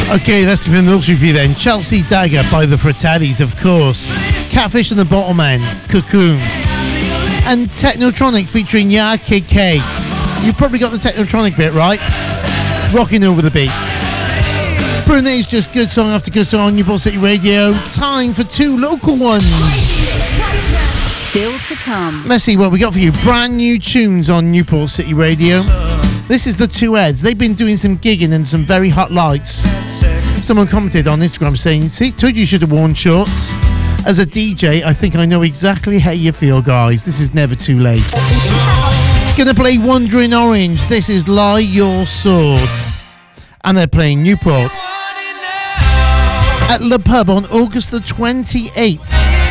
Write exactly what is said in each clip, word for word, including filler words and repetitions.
Okay, that's the notes review then. Chelsea Dagger by the Fratellis, of course. Catfish and the Bottlemen, Cocoon. And Technotronic featuring Ya Kid K. You probably got the Technotronic bit right. Rocking over the beat. Brune's just good song after good song on Newport City Radio. Time for two local ones. Still to come. Let's see what we got for you. Brand new tunes on Newport City Radio. This is the Two Heads. They've been doing some gigging and some very hot lights. Someone commented on Instagram saying, see, told you you should have worn shorts. As a D J, I think I know exactly how you feel, guys. This is never too late. Gonna play Wandering Orange. This is Lie Your Sword. And they're playing Newport at Le Pub on August the twenty-eighth.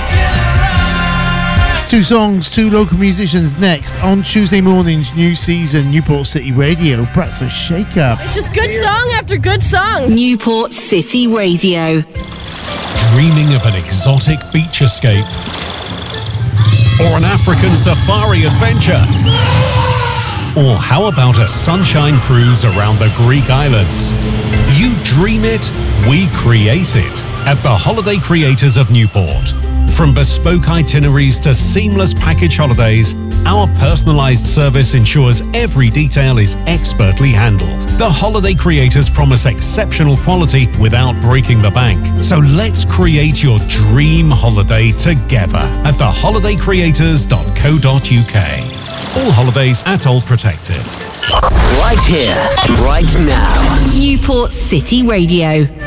Two songs, two local musicians next on Tuesday morning's new season Newport City Radio Breakfast Shake Up. It's just good song after good song. Newport City Radio. Dreaming of an exotic beach escape or an African safari adventure? Or how about a sunshine cruise around the Greek islands? You dream it, we create it at the Holiday Creators of Newport. From bespoke itineraries to seamless package holidays, our personalized service ensures every detail is expertly handled. The Holiday Creators promise exceptional quality without breaking the bank. So let's create your dream holiday together at the holiday creators dot co dot uk. All holidays at all protected. Right here, right now. Newport City Radio.